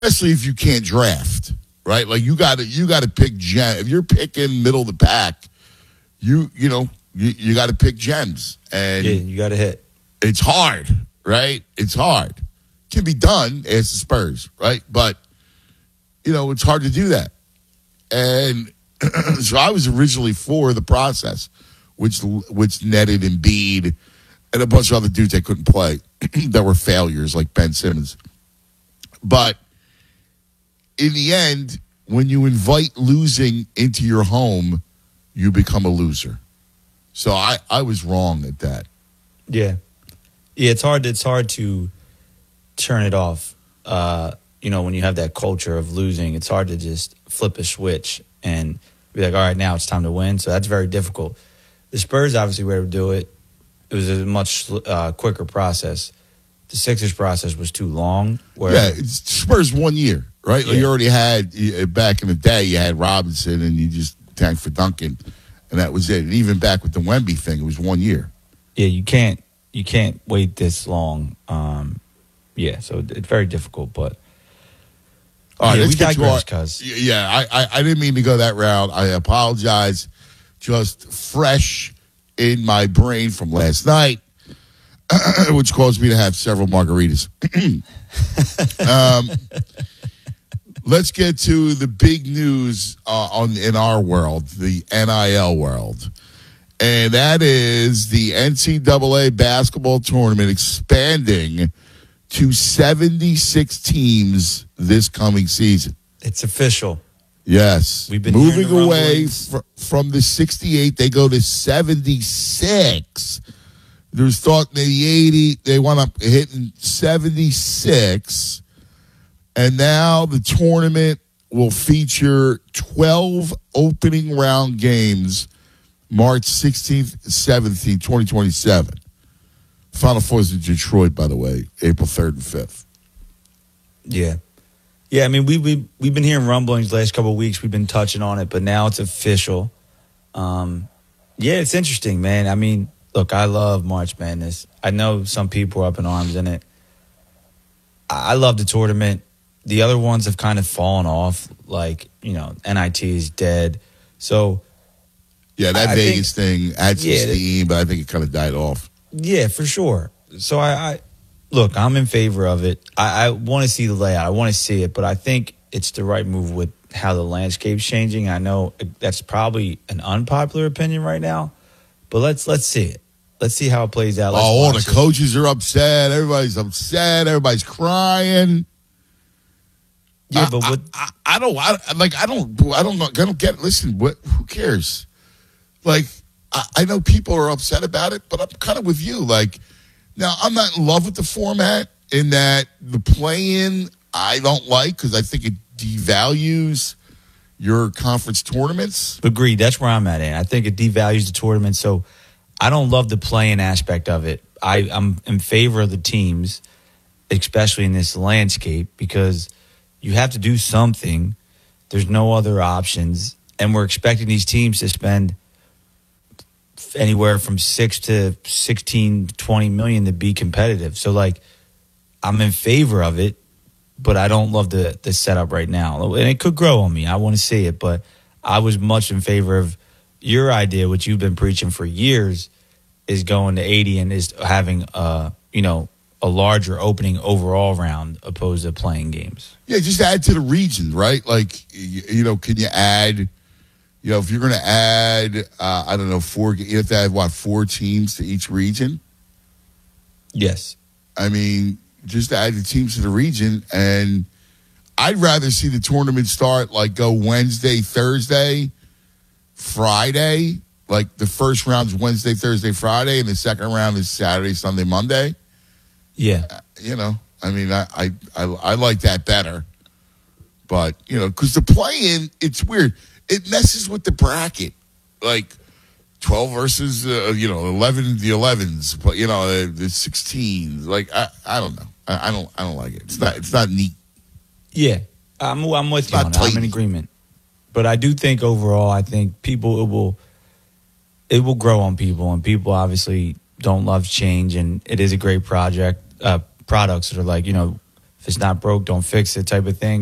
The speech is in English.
especially if you can't draft, right? Like you got to pick gem. If you're picking middle of the pack, you got to pick gems, and you got to hit. It's hard, right? It's hard. Can be done as the Spurs, right? But it's hard to do that, and so I was originally for the process, which netted Embiid and a bunch of other dudes that couldn't play that were failures, like Ben Simmons. But in the end, when you invite losing into your home, you become a loser. So I was wrong at that. Yeah. Yeah, it's hard to turn it off. When you have that culture of losing, it's hard to just flip a switch and be like, all right, now it's time to win. So that's very difficult. The Spurs obviously were able to do it. It was a much quicker process. The Sixers process was too long. It's Spurs 1 year, right? Yeah. Like you already had, back in the day, you had Robinson and you just tanked for Duncan, and that was it. And even back with the Wemby thing, it was 1 year. Yeah, you can't wait this long. So it's very difficult, but all right, we digress, cuz. Yeah, I didn't mean to go that route. I apologize. Just fresh in my brain from last night, which caused me to have several margaritas. Let's get to the big news in our world, the NIL world. And that is the NCAA basketball tournament expanding to 76 teams this coming season. It's official. Yes. We've been moving away from the 68. They go to 76. There's thought maybe 80. They wound up hitting 76. And now the tournament will feature 12 opening round games March 16th, 17th, 2027. Final Four is in Detroit, by the way, April 3rd and 5th. Yeah. Yeah, I mean, we've been hearing rumblings the last couple of weeks. We've been touching on it, but now it's official. It's interesting, man. I mean, look, I love March Madness. I know some people are up in arms in it. I love the tournament. The other ones have kind of fallen off. Like, NIT is dead. So, yeah, that Vegas thing had some steam, but I think it kind of died off. Yeah, for sure. So look, I'm in favor of it. I want to see the layout. I want to see it, but I think it's the right move with how the landscape's changing. I know that's probably an unpopular opinion right now, but let's see it. Let's see how it plays out. All the coaches are upset. Everybody's upset. Everybody's crying. Yeah, but what? I don't get. Listen, who cares? Like, I know people are upset about it, but I'm kind of with you. Like, now I'm not in love with the format in that the play-in I don't like because I think it devalues your conference tournaments. Agreed. That's where I'm at. I think it devalues the tournament. So I don't love the play-in aspect of it. I'm in favor of the teams, especially in this landscape, because you have to do something. There's no other options. And we're expecting these teams to spend anywhere from 6 to 16, 20 million to be competitive. So, like, I'm in favor of it, but I don't love the setup right now. And it could grow on me. I want to see it, but I was much in favor of your idea, which you've been preaching for years, is going to 80 and is having a larger opening overall round opposed to playing games. Yeah, just add to the region, right? Like, can you add, if you're going to add, 4, you have to add, 4 teams to each region? Yes. I mean, just add the teams to the region, and I'd rather see the tournament start, like, go Wednesday, Thursday, Friday. Like, the first round's Wednesday, Thursday, Friday, and the second round is Saturday, Sunday, Monday. Yeah. I mean, I like that better. But, because the play-in, it's weird. It messes with the bracket. Like, 12 versus, 11, the 11s, but, the 16s. Like, I don't know. I don't like it. It's not neat. Yeah. I'm with you on that. I'm in agreement. But I do think overall, I think people, it will grow on people, and people obviously don't love change, and it is a great product. So they're like, If it's not broke, don't fix it type of thing.